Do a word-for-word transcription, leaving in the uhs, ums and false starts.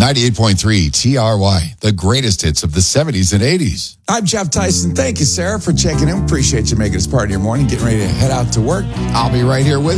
ninety-eight point three T R Y, the greatest hits of the seventies and eighties. I'm Jeff Tyson. Thank you, Sarah, for checking in. Appreciate you making us part of your morning, getting ready to head out to work. I'll be right here with you.